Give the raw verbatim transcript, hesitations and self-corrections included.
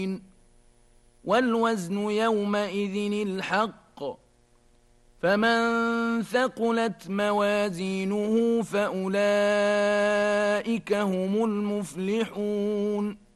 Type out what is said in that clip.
والوزن يومئذ الحق فمن ثقلت موازينه فأولئك هم المفلحون